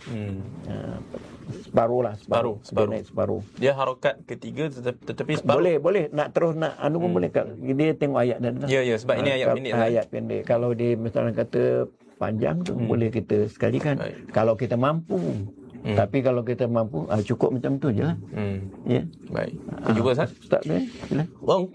Separuh lah. Separuh. Dia naik separuh. Dia harakat ketiga tetapi separuh. Boleh nak terus nak pun boleh. Dia tengok ayat dan Ya, sebab ini ayat pendek. Ayat pendek. Kalau dia misalnya kata panjang tu boleh kita sekalikan. Baik. Kalau kita mampu. Tapi kalau kita mampu cukup macam tu je lah. Ya. Baik. Jumpa Ustaz. Ustaz, sila.